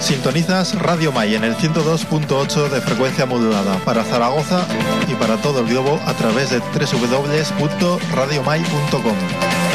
Sintonizas Radio Mai en el 102.8 de frecuencia modulada para Zaragoza y para todo el globo a través de www.radiomai.com.